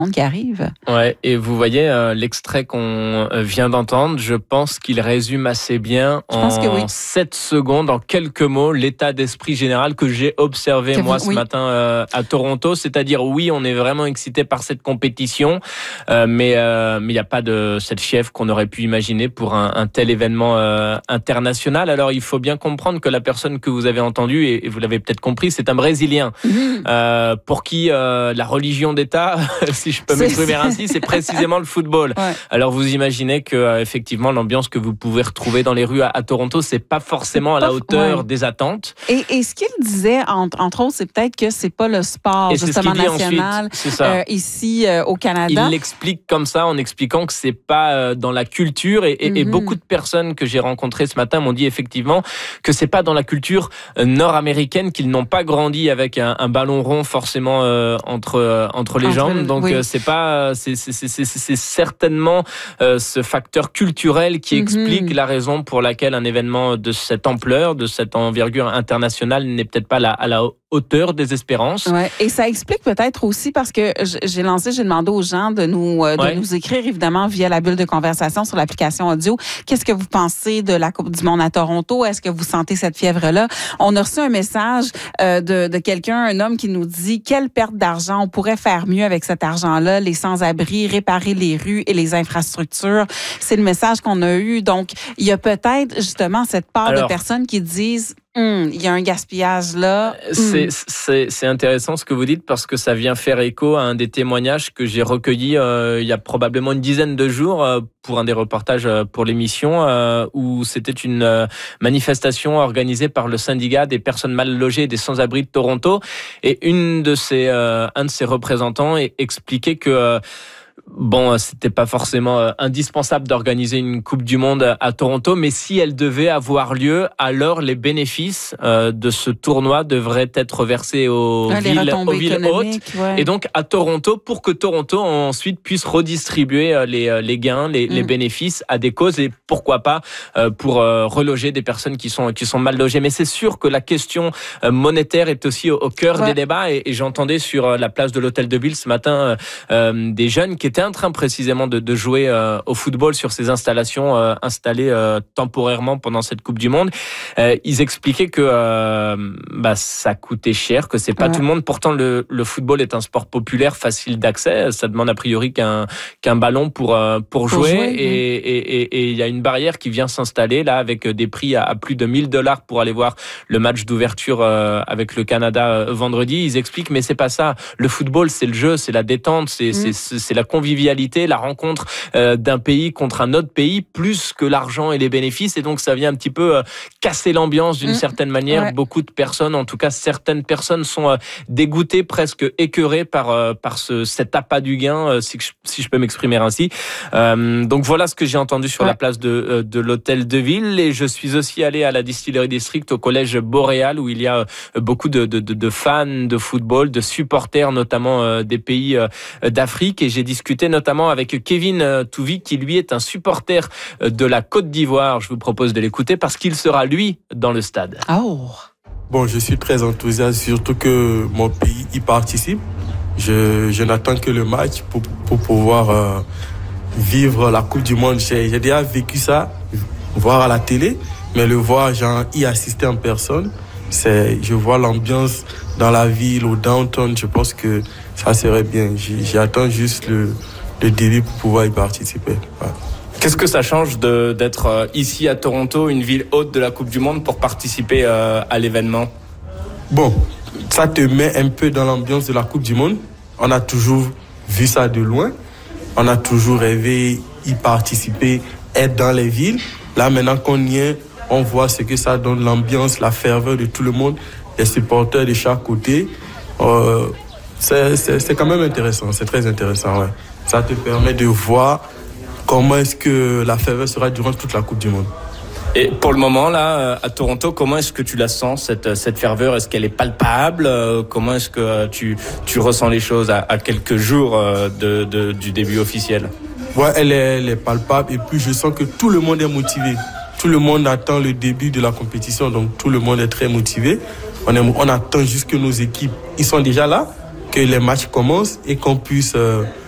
qui arrive. Ouais, et vous voyez l'extrait qu'on vient d'entendre, je pense qu'il résume assez bien en 7 secondes, en quelques mots, l'état d'esprit général que j'ai observé ce matin à Toronto. C'est-à-dire, oui, on est vraiment excité par cette compétition, mais il n'y a pas de cette fièvre qu'on aurait pu imaginer pour un tel événement international. Alors, il faut bien comprendre que la personne que vous avez entendue, et vous l'avez peut-être compris, c'est un Brésilien, pour qui la religion d'État, si je peux m'exprimer ainsi, c'est précisément le football. Ouais. Alors vous imaginez que effectivement l'ambiance que vous pouvez retrouver dans les rues à Toronto, c'est pas forcément à la hauteur des attentes. Et ce qu'il disait entre autres, c'est peut-être que c'est pas le sport justement national ici au Canada. Il l'explique comme ça en expliquant que c'est pas dans la culture et beaucoup de personnes que j'ai rencontrées ce matin m'ont dit effectivement que c'est pas dans la culture nord-américaine, qu'ils n'ont pas grandi avec un ballon rond forcément entre les jambes. Donc c'est certainement ce facteur culturel qui explique la raison pour laquelle un événement de cette ampleur, de cette envergure internationale n'est peut-être pas à la hauteur des espérances. Ouais. Et ça explique peut-être aussi parce que j'ai demandé aux gens de nous écrire évidemment via la bulle de conversation sur l'application audio. Qu'est-ce que vous pensez de la Coupe du Monde à Toronto? Est-ce que vous sentez cette fièvre-là? On a reçu un message de quelqu'un, un homme qui nous dit quelle perte d'argent, on pourrait faire mieux avec cet argent-là, les sans-abri, réparer les rues et les infrastructures. C'est le message qu'on a eu. Donc, il y a peut-être justement cette part de personnes qui disent il y a un gaspillage là. C'est intéressant ce que vous dites parce que ça vient faire écho à un des témoignages que j'ai recueillis il y a probablement une dizaine de jours pour un des reportages pour l'émission où c'était une manifestation organisée par le syndicat des personnes mal logées et des sans-abri de Toronto et un de ses représentants expliquait que c'était pas forcément indispensable d'organiser une Coupe du Monde à Toronto, mais si elle devait avoir lieu, alors les bénéfices de ce tournoi devraient être versés aux villes hautes. Ouais. Et donc à Toronto, pour que Toronto ensuite puisse redistribuer les gains, les bénéfices à des causes et pourquoi pas pour reloger des personnes qui sont mal logées. Mais c'est sûr que la question monétaire est aussi au cœur des débats et j'entendais sur la place de l'Hôtel de Ville ce matin des jeunes qui étaient en train précisément de jouer au football sur ces installations installées temporairement pendant cette Coupe du Monde. Ils expliquaient que ça coûtait cher, que c'est pas tout le monde. Pourtant, le football est un sport populaire, facile d'accès. Ça demande a priori qu'un ballon pour jouer. Et il y a une barrière qui vient s'installer là avec des prix à plus de $1,000 pour aller voir le match d'ouverture avec le Canada vendredi. Ils expliquent, mais c'est pas ça. Le football, c'est le jeu, c'est la détente, c'est la convivialité, la rencontre d'un pays contre un autre pays, plus que l'argent et les bénéfices. Et donc, ça vient un petit peu casser l'ambiance d'une certaine manière. Ouais. Beaucoup de personnes, en tout cas certaines personnes, sont dégoûtées, presque écœurées par cet appât du gain, si je peux m'exprimer ainsi. Donc, voilà ce que j'ai entendu sur la place de l'Hôtel de Ville. Et je suis aussi allé à la Distillery District, au collège Boréal, où il y a beaucoup de fans de football, de supporters, notamment des pays d'Afrique. Et j'ai discuté notamment avec Kevin Touvi, qui lui est un supporter de la Côte d'Ivoire. Je vous propose de l'écouter parce qu'il sera, lui, dans le stade. Oh. Bon, je suis très enthousiaste, surtout que mon pays y participe. Je n'attends que le match pour pouvoir vivre la Coupe du Monde. J'ai déjà vécu ça, voir à la télé, mais le voir, y assister en personne, je vois l'ambiance dans la ville, au downtown, je pense que ça serait bien. J'attends juste le début pour pouvoir y participer. Voilà. Qu'est-ce que ça change d'être ici à Toronto, une ville haute de la Coupe du Monde, pour participer à l'événement? Bon, ça te met un peu dans l'ambiance de la Coupe du Monde. On a toujours vu ça de loin. On a toujours rêvé y participer, être dans les villes. Là, maintenant qu'on y est, on voit ce que ça donne, l'ambiance, la ferveur de tout le monde, les supporters de chaque côté. C'est quand même intéressant, c'est très intéressant. Ouais. Ça te permet de voir comment est-ce que la ferveur sera durant toute la Coupe du Monde. Et pour le moment, là, à Toronto, comment est-ce que tu la sens, cette ferveur? Est-ce qu'elle est palpable? Comment est-ce que tu ressens les choses à quelques jours du début officiel? Ouais, elle est palpable et puis je sens que tout le monde est motivé. Tout le monde attend le début de la compétition, donc tout le monde est très motivé. On attend juste que nos équipes, ils sont déjà là, que les matchs commencent et qu'on puisse